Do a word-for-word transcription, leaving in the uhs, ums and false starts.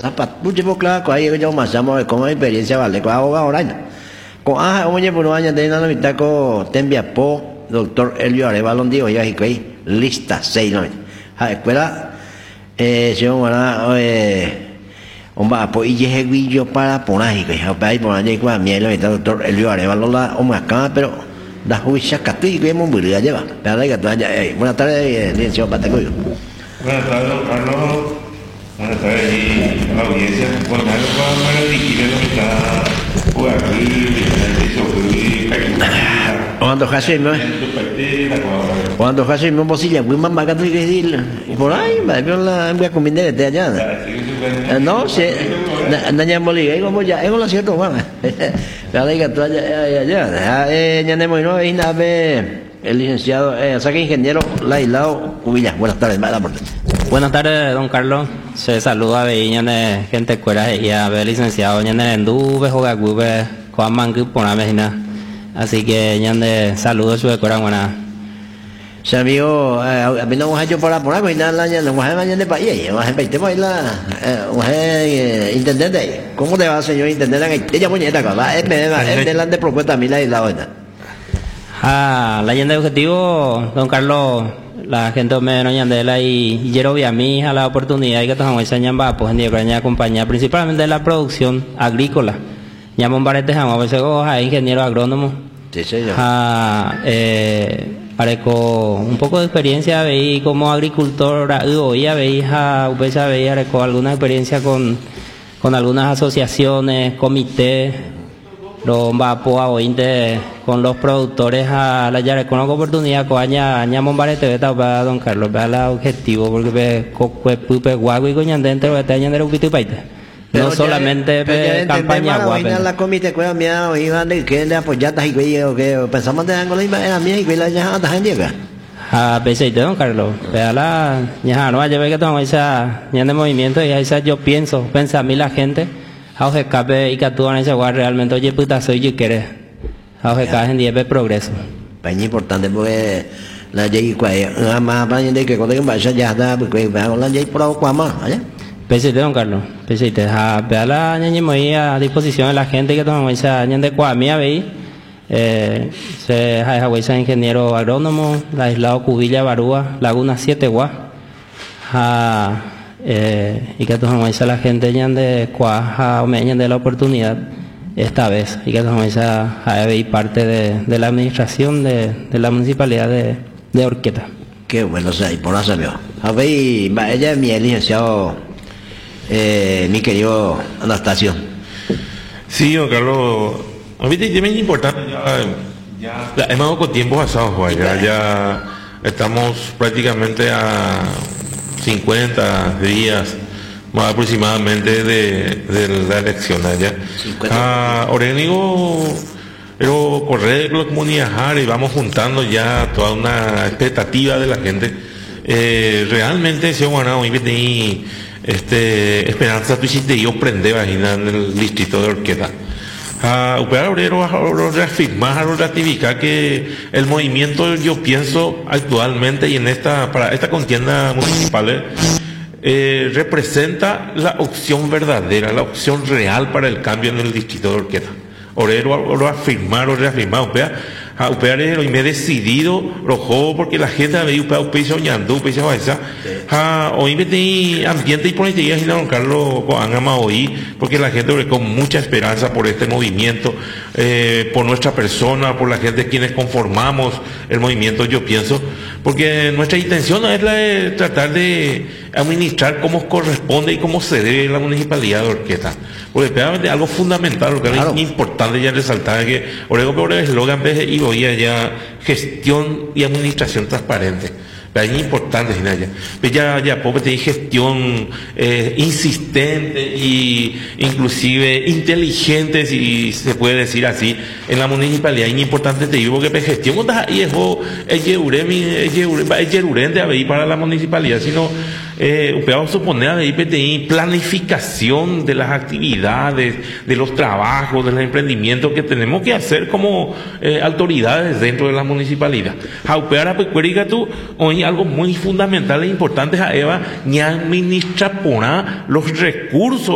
tapas mucho por claro que hay yo más llamo como experiencia vale con abogado ahora con ah oye por años de nada mitad con tembia po doctor Elio Arevalo digo ya y que lista seis no a escuela eh si vamos a eh ông bà po y je guillo para poner que ha pai por allí con mi el doctor Elio Arevalo la o más acá pero da juicia que tú y que hemos venido lleva pero hay que traer buenas tardes licenciado Patecoyo. Buenas tardes, don Carlos. Buenas tardes a la audiencia. Bueno, me va a dirigir lo que está por aquí, cuando José no cuando José no posible muy más barato que decir por ahí me vio la voy a combinar de allá no sé nanya bolí ahí como ya es lo cierto Juan la ley que allá allá eh tenemos no y nave el licenciado eh o sea que ingeniero Lailao Cubilla. Buenas tardes, buenas tardes, don Carlos. Se saluda a Viñane, gente cuera y a ver licenciado ñane Endube juega gube Juan Mangu por la vecina. Así que ñane saludos su cuera buena. Se amigo a mí no hemos hecho por la por la nada la no hemos mañana de país, vamos a empezar baila eh intendente. ¿Cómo te va, señor intendente? Ella muñeca acá, es delante propuesta a mí la isla buena. Ah, la leyenda de objetivo, don Carlos, la gente me no yandela y yo vi a mí a la oportunidad y que estamos enseñando pues en Ucrania acompañar principalmente de la producción agrícola. Llamo un barete jamo a veces a ingeniero agrónomo. Sí, señor. Ah, eh, pareco un poco de experiencia veí como agricultor hoy veí a veces veí areco alguna experiencia con con algunas asociaciones, comités. Lo va a oír con los productores a la ya con la oportunidad con aña aña Mombarete beta para don Carlos para el objetivo porque ve coque pupe guagui coñan dentro de año de un pito paite no solamente campaña guapa la comité cueva mía iban de que le apoyata y que pensamos de Angola era mía y que la ya anda llega a veces don Carlos vea la ya no vaya que toma esa ya de movimiento y esa yo pienso pensa a mí la gente a escape y que actúan ese lugar realmente oye puta soy yo quiere a escape en diez de progreso es importante porque la ley quay más para de que cuando vaya ya da porque va la ley pro qua más ¿eh? Pese don Carlos pese te a ver la ñe muy a disposición de la gente que toma esa ñe de qua mía veí eh se ha esa ingeniero agrónomo la isla Cubilla Barúa Laguna siete gua a Eh, y que tomamos a la gente ya de cuaja o meña de la oportunidad esta vez y que tomamos a, a parte de, de la administración de, de la municipalidad de, de Orqueta. Qué bueno, o sea, y por eso amigo. A ver, ella es mi licenciado, eh, mi querido Anastasio. Sí, don Carlos, a mí también es importante, ya, ya hemos dado con tiempos pasados, ya, ya estamos prácticamente a cincuenta días más aproximadamente de, de la elección allá. Ah, Orénigo, pero correr la comunidad y vamos juntando ya toda una expectativa de la gente. Eh, realmente se bueno, hoy vení este esperanza tu hiciste yo prende vagina en el distrito de Orqueta. A operar obrero a reafirmar, a ratificar que el movimiento, yo pienso actualmente y en esta para esta contienda municipal eh, representa la opción verdadera, la opción real para el cambio en el distrito de Orqueta. Obrero a afirmar o reafirmar, opea, a operar y me he decidido rojo porque la gente ve upea upea soñando, upea esa, a hoy me di ambiente y política y don Carlos han amado hoy porque la gente con mucha esperanza por este movimiento, eh, por nuestra persona, por la gente quienes conformamos el movimiento, yo pienso, porque nuestra intención es la de tratar de administrar como corresponde y como se debe la municipalidad de Orqueta, porque realmente algo fundamental, lo que claro. Es importante ya resaltar que Orego por el eslogan y hoy ya gestión y administración transparente. Es importante, pues ya ya poco te gestión eh, insistente y inclusive inteligente, si se puede decir así, en la municipalidad. Es importante te digo que pues, gestión y eso es yerurente para la municipalidad, sino eh, vamos a suponer de planificación de las actividades, de los trabajos, de los emprendimientos que tenemos que hacer como eh, autoridades dentro de la municipalidad. Jaupeara pues tú hoy algo muy fundamental e importante a Eva, ni administra por los recursos